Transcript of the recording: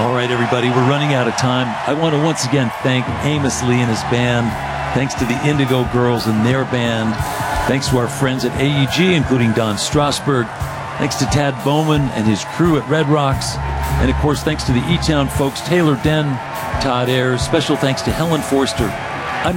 All right, everybody, we're running out of time. I want to once again thank Amos Lee and his band. Thanks to the Indigo Girls and their band. Thanks to our friends at AEG, including Don Strasberg. Thanks to Tad Bowman and his crew at Red Rocks. And, of course, thanks to the E-Town folks, Taylor Den, Todd Ayers. Special thanks to Helen Forster